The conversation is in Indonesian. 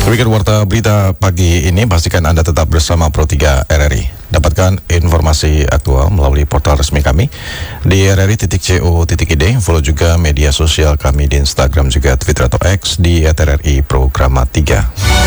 Demikian warta berita pagi ini, pastikan Anda tetap bersama Pro 3 RRI. Dapatkan informasi aktual melalui portal resmi kami di rri.co.id. Follow juga media sosial kami di Instagram juga Twitter atau X di @RRI Programa 3.